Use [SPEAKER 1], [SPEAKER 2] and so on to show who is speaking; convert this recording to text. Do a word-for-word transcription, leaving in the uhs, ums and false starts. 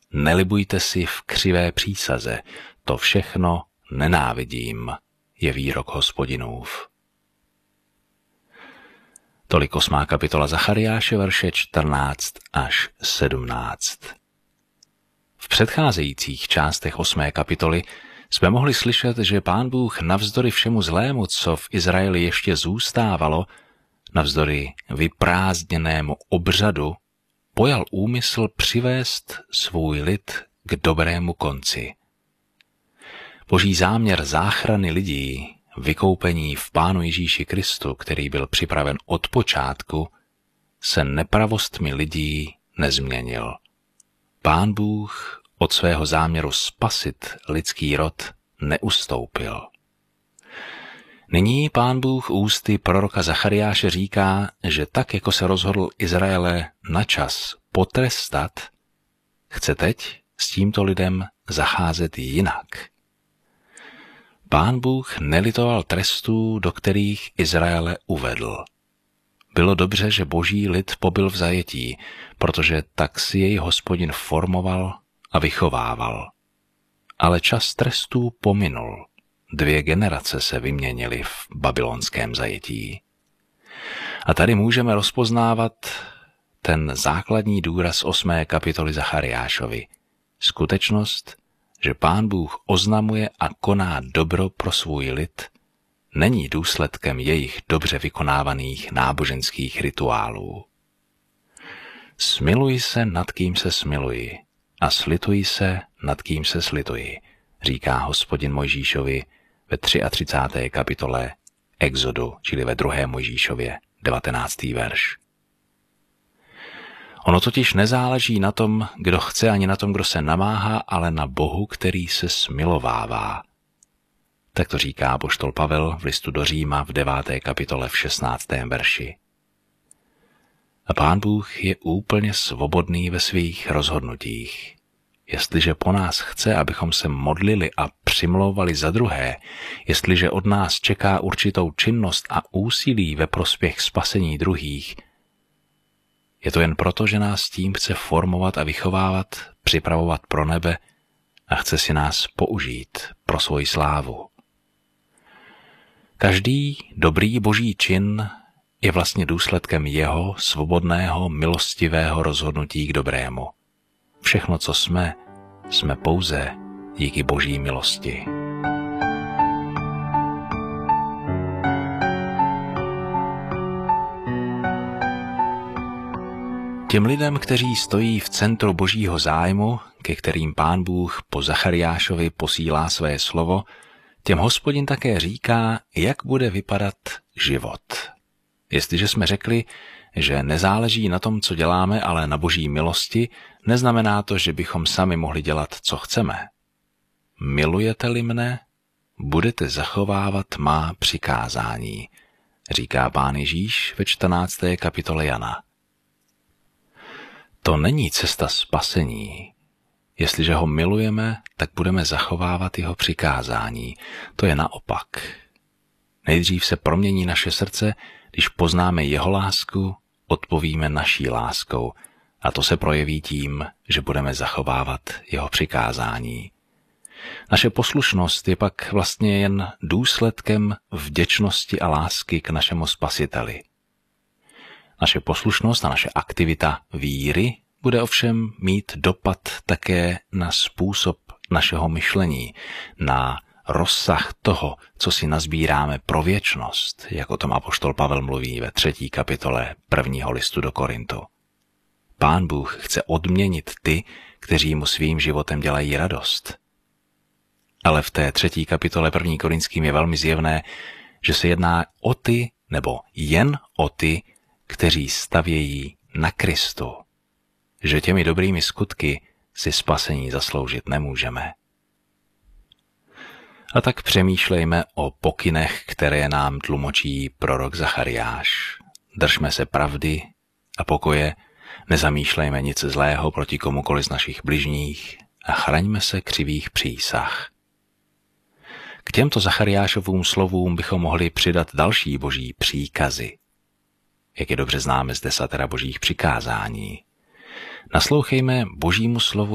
[SPEAKER 1] nelibujte si v křivé přísaze, to všechno nenávidím, je výrok Hospodinův. Tolik osmá kapitola Zachariáše, verše čtrnáct až sedmnáct. V předcházejících částech osmé kapitoly jsme mohli slyšet, že Pán Bůh navzdory všemu zlému, co v Izraeli ještě zůstávalo, navzdory vyprázdněnému obřadu, pojal úmysl přivést svůj lid k dobrému konci. Boží záměr záchrany lidí, vykoupení v Pánu Ježíši Kristu, který byl připraven od počátku, se nepravostmi lidí nezměnil. Pán Bůh od svého záměru spasit lidský rod neustoupil. Nyní Pán Bůh ústy proroka Zachariáše říká, že tak, jako se rozhodl Izraele načas potrestat, chce teď s tímto lidem zacházet jinak. Pán Bůh nelitoval trestů, do kterých Izraele uvedl. Bylo dobře, že boží lid pobyl v zajetí, protože tak si jej Hospodin formoval a vychovával. Ale čas trestů pominul. Dvě generace se vyměnily v babylonském zajetí. A tady můžeme rozpoznávat ten základní důraz osmé kapitoly Zachariášovi. Skutečnost, že Pán Bůh oznamuje a koná dobro pro svůj lid, není důsledkem jejich dobře vykonávaných náboženských rituálů. Smiluj se, nad kým se smiluji, a slituj se, nad kým se slituji, říká Hospodin Mojžíšovi ve třiatřicáté třetí kapitole Exodu, čili ve druhé Mojžíšově, devatenáctý verš. Ono totiž nezáleží na tom, kdo chce, ani na tom, kdo se namáhá, ale na Bohu, který se smilovává. Tak to říká apoštol Pavel v listu do Říma v deváté kapitole v šestnáctém verši. A Pán Bůh je úplně svobodný ve svých rozhodnutích. Jestliže po nás chce, abychom se modlili a přimlouvali za druhé, jestliže od nás čeká určitou činnost a úsilí ve prospěch spasení druhých, je to jen proto, že nás tím chce formovat a vychovávat, připravovat pro nebe a chce si nás použít pro svoji slávu. Každý dobrý boží čin je vlastně důsledkem jeho svobodného, milostivého rozhodnutí k dobrému. Všechno, co jsme, jsme pouze díky boží milosti. Těm lidem, kteří stojí v centru božího zájmu, ke kterým Pán Bůh po Zachariášovi posílá své slovo, těm Hospodin také říká, jak bude vypadat život. Jestliže jsme řekli, že nezáleží na tom, co děláme, ale na boží milosti, neznamená to, že bychom sami mohli dělat, co chceme. Milujete-li mne, budete zachovávat má přikázání, říká Pán Ježíš ve čtrnácté kapitole Jana. To není cesta spasení. Jestliže ho milujeme, tak budeme zachovávat jeho přikázání. To je naopak. Nejdřív se promění naše srdce, když poznáme jeho lásku, odpovíme naší láskou. A to se projeví tím, že budeme zachovávat jeho přikázání. Naše poslušnost je pak vlastně jen důsledkem vděčnosti a lásky k našemu Spasiteli. Naše poslušnost a naše aktivita víry bude ovšem mít dopad také na způsob našeho myšlení, na rozsah toho, co si nazbíráme pro věčnost, jak o tom apoštol Pavel mluví ve třetí kapitole prvního listu do Korintu. Pán Bůh chce odměnit ty, kteří mu svým životem dělají radost. Ale v té třetí kapitole první Korinským je velmi zjevné, že se jedná o ty, nebo jen o ty, kteří stavějí na Kristu, že těmi dobrými skutky si spasení zasloužit nemůžeme. A tak přemýšlejme o pokynech, které nám tlumočí prorok Zachariáš. Držme se pravdy a pokoje, nezamýšlejme nic zlého proti komukoli z našich bližních a chraňme se křivých přísah. K těmto Zachariášovým slovům bychom mohli přidat další boží příkazy. Jak je dobře známe z desatera božích přikázání. Naslouchejme božímu slovu